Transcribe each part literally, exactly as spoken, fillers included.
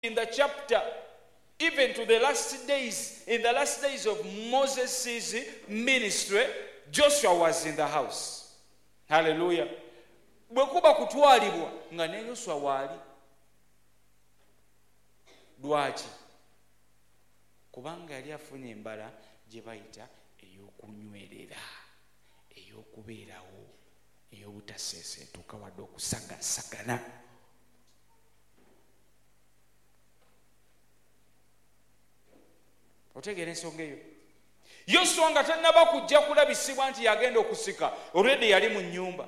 in the chapter, even to the last days, in the last days of Moses' ministry, Joshua was in the house. Hallelujah. Bwekuba kutwalibwa nga ne Joshua wali. Lwaki? Kubanga yali afunye embala gye bayita ey'okunywerera, ey'okubeerawo, ey'obutaseeseetuka wadde okusagasagana. Otegeera ensonga eyo? Yoswa nga tannaba kujja kulabisibwa nti yagenda okusika, already yali mu nnyumba.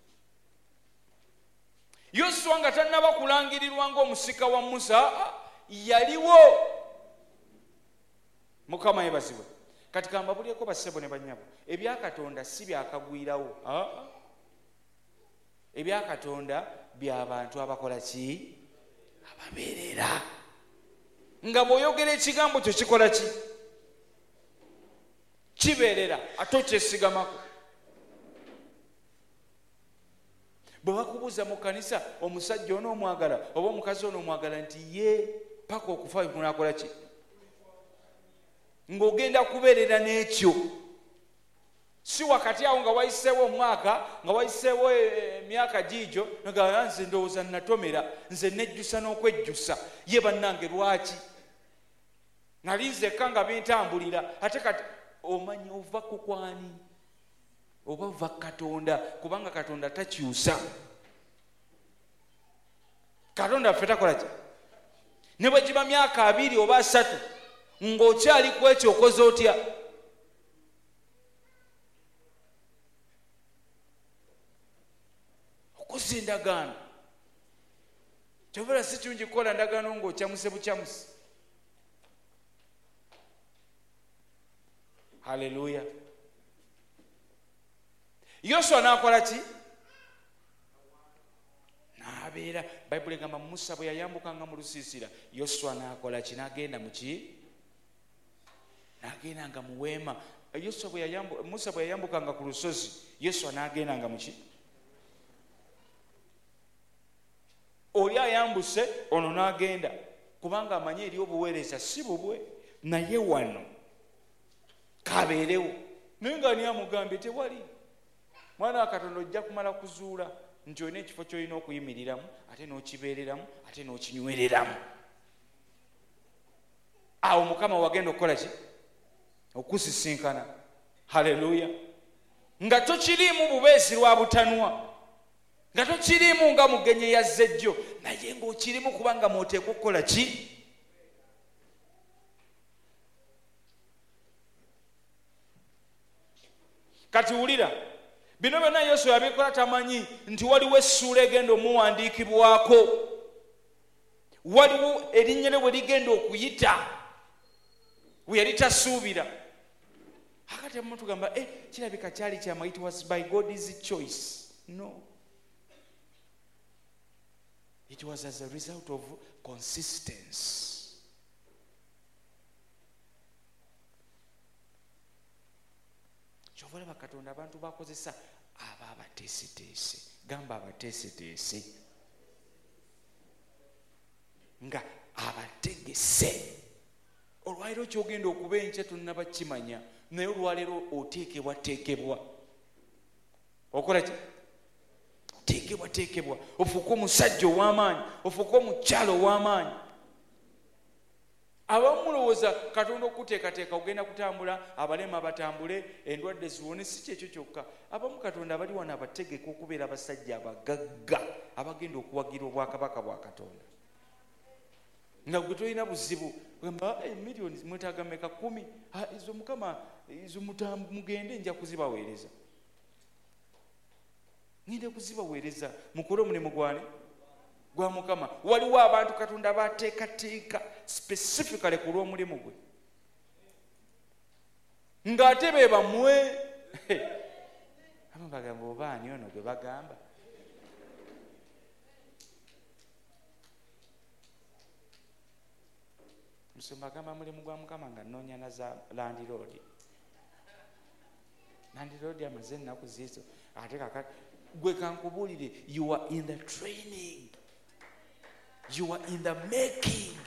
Yoswa nga tannaba kulangirirwa ng'omusika wa Musa, yaliwo. Mukama yebazibwe. Kati kamba bulyeko bassebo ne bannyabo, ebya Katonda si byakagwirawo. Ebya Katonda by'abantu abakola ki? Ababeerera. Nga bw'oyogera ekigambo kyo kikola ki? Kibeerera, ate okyesigamako. Bwe bakubuuza mu kanisa omusajja onoomwagala oba omukazi onoomwagala nti ye paka okufa kunaakola ki? Ng'ogenda kubeerera n'ekyo. Si wakati awo nga wayiseewo omwaka, nga wayiseewo emyaka giigyo, nga nze ndowooza natomera, nze nejjusa n'okwejjusa. Ye bannange lwaki? Nali nzekka nga bintambulira, ate kati omanyi ova ku kwani? Oba ova Katonda, kubanga Katonda takyusa. Katonda ffe takola ki? Ne bwe giba myaka abiri oba asatu, ng'okyali ku ekyo okoze otya? Okoze endagaano. Kyobula si kirungi kukola ndagaano ng'okyamuse bukyamuse. Hallelujah. Yoswa n'akola ki? N'abeera. Bayibuli egamba Musa bwe yayambukanga mu lusiisira, Yoswa n'akola ki? N'agenda mu ki? N'agendanga mu weema. Yoswa bwe yayambu, Musa bwe yayambukanga ku lusozi, Yoswa n'agendanga mu ki? Oli ayambuse, ono n'agenda, kubanga amanyi eri obuweereza si bubwe, naye wano kabeerewo. Naye nga ani amugambye tewali. Mwana wa Katonda ojja kumala kuzuula nti olina ekifo ky'olina okuyimiriramu, ate n'okibeereramu, ate n'okinywereramu. Awo Mukama wagenda okukola ki? Okusisinkana. Haleluya. Nga tokiriimu bubeezi lwa butanwa, nga tokiriimu nga mugenyi yazze jjo, naye ng'okirimu kubanga mw'oteekwa okukola ki? Kati wulira, bino byonna Yoswa yabikola tamanyi nti waliwo essuula egenda omuwandiikibwako, waliwo erinnya lye bwe ligenda okuyita we yali tasuubira. Akati abamu tugamba eh, kirabika kyali kyama, it was by God's choice. No, it was as a result of consistency. Kyovola bakatonda abantu bakozesa aba abateeseteese. Gamba abateeseteese. Nga abategese. Olwaleero kyogenda okuba enkya tonnaba kimanya, naye olwaleero oteekebwa teekebwa. Okola ki? Teekebwa teekebwa. Ofuuka omusajja ow'amaanyi, ofuuka omukyalo ow'amaanyi. Abamu mulowooza Katonda okuteekateeka ogenda kutambula, abalema batambule, endwadde ziwone. Si kyekyo kyokka. Abamu Katonda abali wano abategeka okubeera abasajja abagagga abagenda okuwagira obwakabaka bwa Katonda. Nga gwe tolina buzibu, gamba emiliyoni mwetaaga meka kumi, izo Mukama izo mugende nja kuzibaweereza. Ngende kuzibaweereza mukole omulimu gwani gwa Mukama. Waliwo abantu Katonda bateekateeka specifically ku lw'omulimu gwe, ng'ate be bamwe abamu bagamba oba ani ono gwe bagamba. Musumba agamba mulimu gwa Mukama nga nnoonya na za landiroodi. Landiroodi amaze ennaku ziizo, ate kakati gwe kankubuulire, you are in the training. You are in the making.